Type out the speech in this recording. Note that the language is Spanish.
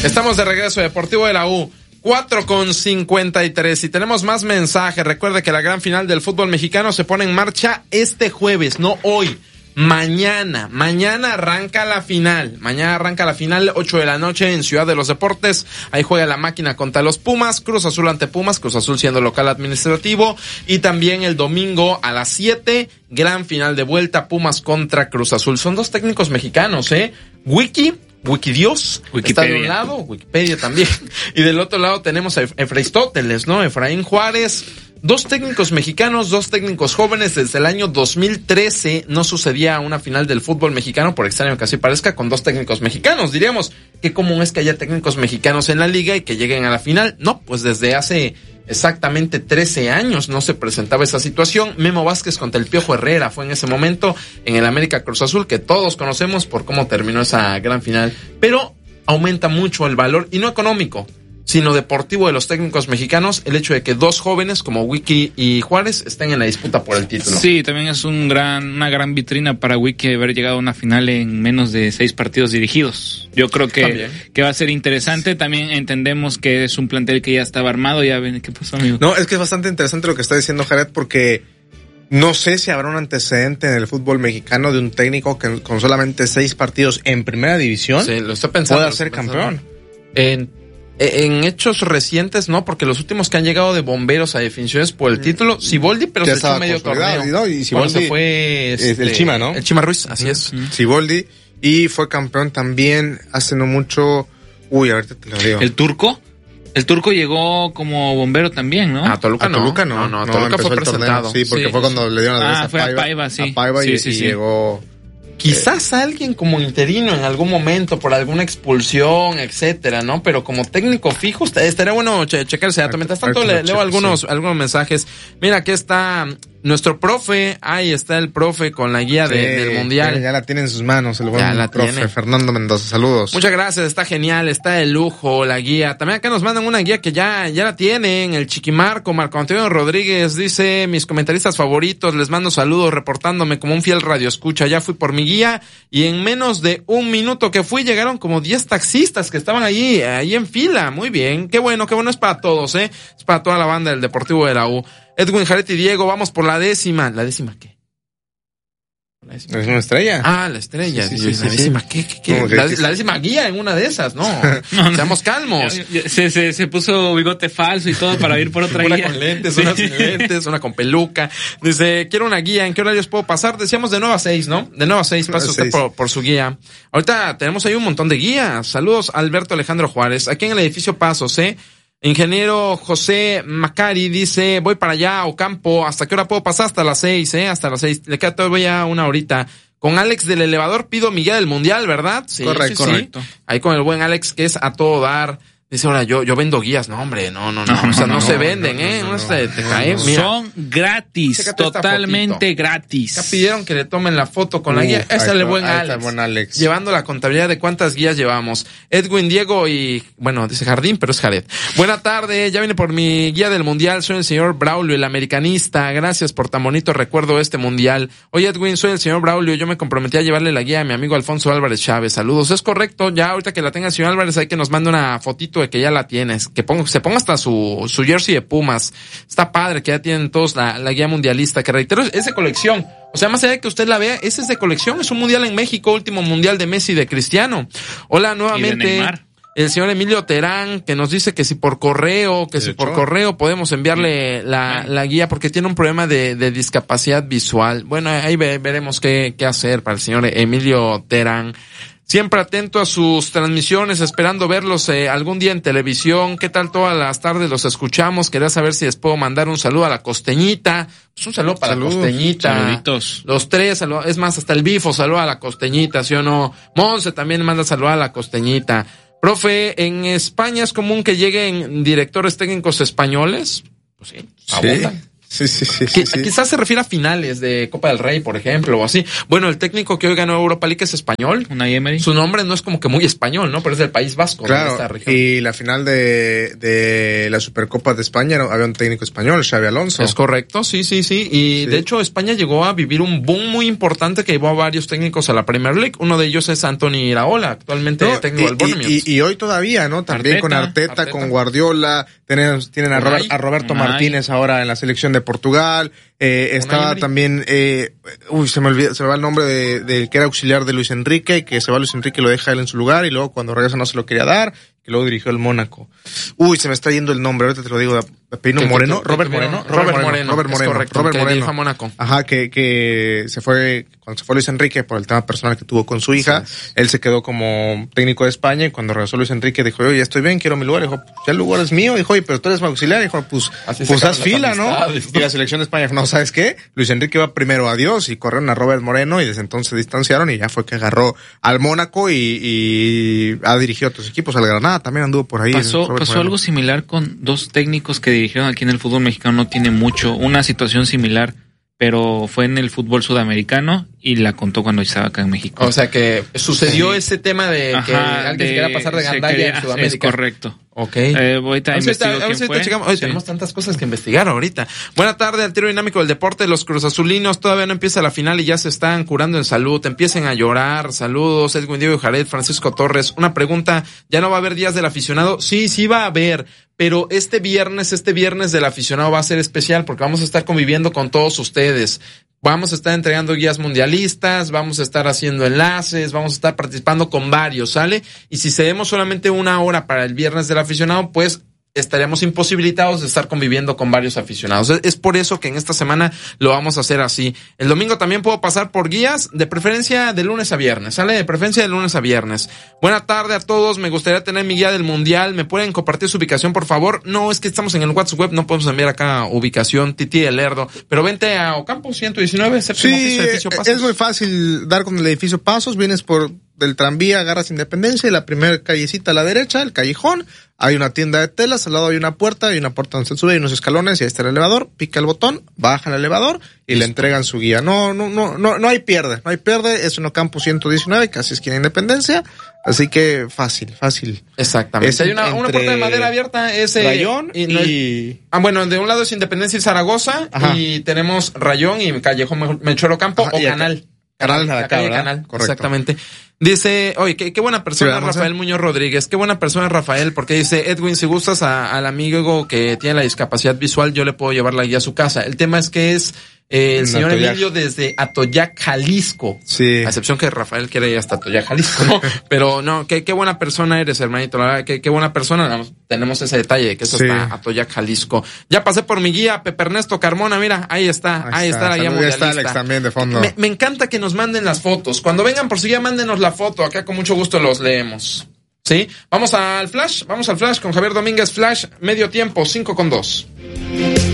Estamos de regreso, Deportivo de la U, 4:53, y tenemos más mensajes. Recuerde que la gran final del fútbol mexicano se pone en marcha este jueves, no hoy. Mañana arranca la final. 8 de la noche en Ciudad de los Deportes. Ahí juega la máquina contra los Pumas, Cruz Azul ante Pumas, Cruz Azul siendo local administrativo. Y también el domingo a las 7, gran final de vuelta, Pumas contra Cruz Azul. Son dos técnicos mexicanos, Wikidios está de un lado, Wikipedia también, y del otro lado tenemos a Efraístóteles, ¿no? Efraín Juárez. Dos técnicos mexicanos, dos técnicos jóvenes. Desde el año 2013 no sucedía una final del fútbol mexicano, por extraño que así parezca, con dos técnicos mexicanos. Diríamos, qué común es que haya técnicos mexicanos en la liga y que lleguen a la final. No, pues desde hace exactamente 13 años no se presentaba esa situación. Memo Vázquez contra el Piojo Herrera fue en ese momento en el América Cruz Azul, que todos conocemos por cómo terminó esa gran final. Pero aumenta mucho el valor, y no económico, sino deportivo, de los técnicos mexicanos, el hecho de que dos jóvenes como Wiki y Juárez estén en la disputa por el título. Sí, también es una gran vitrina para Wiki haber llegado a una final en menos de 6 partidos dirigidos. Yo creo que va a ser interesante. También entendemos que es un plantel que ya estaba armado. Ya ven, ¿qué pasó, amigo? No, es que es bastante interesante lo que está diciendo Jared, porque no sé si habrá un antecedente en el fútbol mexicano de un técnico que con solamente 6 partidos en primera división lo estoy pensando, pueda ser campeón. En hechos recientes, no, porque los últimos que han llegado de bomberos a definiciones por el título, Siboldi, pero se echó medio torneo. ¿No? Y Siboldi se fue el Chima, ¿no? El Chima Ruiz, así es. Siboldi, y fue campeón también hace no mucho. Ahorita te lo digo. ¿El Turco llegó como bombero también, ¿no? A Toluca no. Toluca fue presentado. Sí, porque fue cuando le dieron la fue a Paiva, sí. A Paiva y llegó. Quizás alguien como interino en algún momento por alguna expulsión, etcétera, ¿no? Pero como técnico fijo estaría bueno checarse. Mientras tanto leo algunos mensajes. Mira, aquí está nuestro profe. Ahí está el profe con la guía del mundial. Ya la tiene en sus manos el buen profe tiene. Fernando Mendoza. Saludos. Muchas gracias, está genial, está de lujo la guía. También acá nos mandan una guía que ya la tienen. El Chiquimarco, Marco Antonio Rodríguez dice: mis comentaristas favoritos, les mando saludos reportándome como un fiel radioescucha. Ya fui por mi guía y en menos de un minuto que fui llegaron como 10 taxistas que estaban ahí en fila. Muy bien, qué bueno, es para todos, es para toda la banda del Deportivo de la U. Edwin, Jared y Diego, vamos por la 10ª. ¿La 10ª qué? ¿La 10ª estrella? La estrella. Sí, ¿la 10ª qué? La 10ª guía en una de esas, ¿no? Seamos calmos. Se puso bigote falso y todo para ir por otra guía. Una con lentes, una sin lentes, una con peluca. Dice, quiero una guía, ¿en qué horarios puedo pasar? Decíamos de 9 a 6, ¿no? De 9 a 6 pasa usted por su guía. Ahorita tenemos ahí un montón de guías. Saludos, Alberto Alejandro Juárez. Aquí en el edificio Pasos, Ingeniero José Macari dice, voy para allá, Ocampo, ¿hasta qué hora puedo pasar? Hasta las 6, hasta las 6. Le queda todavía una horita. Con Alex del elevador pido mi guía del mundial, ¿verdad? Sí, correcto. Ahí con el buen Alex, que es a todo dar. Dice, ahora yo vendo guías. No, hombre, no. O sea, no se venden, No te cae. Mira. Son gratis, totalmente gratis. Ya pidieron que le tomen la foto con la guía. Ese es el buen Alex. Llevando la contabilidad de cuántas guías llevamos. Edwin, Diego y, dice Jardín, pero es Jared. Buena tarde, ya vine por mi guía del mundial. Soy el señor Braulio, el americanista. Gracias por tan bonito recuerdo de este mundial. Oye, Edwin, soy el señor Braulio. Yo me comprometí a llevarle la guía a mi amigo Alfonso Álvarez Chávez. Saludos. Es correcto. Ya ahorita que la tenga el señor Álvarez, hay que nos mande una fotito de que ya la tienes, se ponga hasta su jersey de Pumas. Está padre que ya tienen todos la guía mundialista, que reitero, es de colección. O sea, más allá de que usted la vea, ese es de colección, es un mundial en México, último mundial de Messi y de Cristiano. Hola nuevamente, el señor Emilio Terán, que nos dice que si por correo podemos enviarle la guía, porque tiene un problema de discapacidad visual. Bueno, ahí veremos qué hacer para el señor Emilio Terán. Siempre atento a sus transmisiones, esperando verlos algún día en televisión. ¿Qué tal? Todas las tardes los escuchamos. Quería saber si les puedo mandar un saludo a la Costeñita. Pues un saludo para la Costeñita. Saluditos. Los tres, saludos. Es más, hasta el Bifo saluda a la Costeñita, ¿sí o no? Monse también manda saludar a la Costeñita. Profe, ¿en España es común que lleguen directores técnicos españoles? Pues sí, abundan. Sí. Quizás se refiere a finales de Copa del Rey, por ejemplo, o así. Bueno, el técnico que hoy ganó Europa League es español. Unai Emery. Su nombre no es como que muy español, ¿no? Pero es del País Vasco. Claro, de esta región. y la final de la Supercopa de España había un técnico español, Xabi Alonso. Es correcto, sí. Y de hecho España llegó a vivir un boom muy importante que llevó a varios técnicos a la Premier League. Uno de ellos es Anthony Iraola, actualmente técnico del Bournemouth. Y hoy todavía, ¿no? También con Arteta, con Guardiola, tienen a Roberto Martínez ahora en la selección de Portugal. Estaba también, se me va el nombre del que era auxiliar de Luis Enrique, que se va Luis Enrique y lo deja él en su lugar, y luego cuando regresa no se lo quería dar, que luego dirigió el Mónaco. Se me está yendo el nombre, ahorita te lo digo, Moreno. Robert Moreno. Correcto, dirigió a Mónaco. Ajá, que se fue, cuando se fue Luis Enrique por el tema personal que tuvo con su hija, él se quedó como técnico de España, y cuando regresó Luis Enrique dijo, oye, ya estoy bien, quiero mi lugar. Dijo, ya el lugar es mío. Dijo, oye, pero tú eres mi auxiliar. Dijo, pues haz fila, ¿no? Y la selección de España, no, ¿sabes qué? Luis Enrique va primero, adiós, y corrieron a Robert Moreno, y desde entonces se distanciaron, y ya fue que agarró al Mónaco y ha dirigido a otros equipos, al Granada también anduvo por ahí. Pasó algo similar con dos técnicos que dirigieron aquí en el fútbol mexicano, no tiene mucho, una situación similar, pero fue en el fútbol sudamericano y la contó cuando estaba acá en México. O sea que sucedió ese tema de que alguien se quería pasar de gandalla en Sudamérica. Es correcto. Ok. Ahorita investigo quién fue. Tenemos tantas cosas que investigar ahorita. Buena tarde al tiro dinámico del deporte. Los cruzazulinos todavía no empieza la final y ya se están curando en salud. Empiecen a llorar. Saludos, Edwin Diego y Jared, Francisco Torres. Una pregunta, ¿ya no va a haber días del aficionado? Sí va a haber. Pero este viernes del aficionado va a ser especial porque vamos a estar conviviendo con todos ustedes. Vamos a estar entregando guías mundialistas, vamos a estar haciendo enlaces, vamos a estar participando con varios, ¿sale? Y si cedemos solamente una hora para el viernes del aficionado, pues estaríamos imposibilitados de estar conviviendo con varios aficionados. Es por eso que en esta semana lo vamos a hacer así. El domingo también puedo pasar por guías, de preferencia de lunes a viernes, ¿sale? De preferencia de lunes a viernes. Buena tarde a todos, me gustaría tener mi guía del mundial. ¿Me pueden compartir su ubicación, por favor? No, es que estamos en el WhatsApp web, no podemos enviar acá ubicación, Titi de Lerdo. Pero vente a Ocampo 119, séptimo piso, edificio Pasos. Es muy fácil dar con el edificio Pasos, vienes por del tranvía, agarras Independencia y la primera callecita a la derecha, el callejón, hay una tienda de telas, al lado hay una puerta donde se sube, hay unos escalones y ahí está el elevador, pica el botón, baja el elevador y le entregan su guía. No hay pierde, es en Ocampo 119, casi esquina Independencia, así que fácil. Exactamente. Hay una puerta de madera abierta, Rayón y... bueno, de un lado es Independencia y Zaragoza, y tenemos Rayón y Callejón Melchor Ocampo, o Canal. Canal de acá, ¿verdad? Canal, correcto. Exactamente. Dice, oye, qué buena persona Rafael Muñoz Rodríguez, qué buena persona Rafael, porque dice, Edwin, si gustas al amigo que tiene la discapacidad visual, yo le puedo llevar la guía a su casa. El tema es que es el señor Atoyac. Emilio desde Atoyac, Jalisco. Sí. A excepción que Rafael quiere ir hasta Atoyac, Jalisco, ¿no? Pero no, qué buena persona eres, hermanito, la verdad, qué buena persona. Tenemos ese detalle de que eso está Atoyac, Jalisco. Ya pasé por mi guía, Pepe Ernesto Carmona, mira, ahí está la guía mundialista. Está Alex también de fondo. Me encanta que nos manden las fotos. Cuando vengan por su guía, mándenos la foto, acá con mucho gusto los leemos. ¿Sí? Vamos al flash con Javier Domínguez, flash, medio tiempo, 5:02.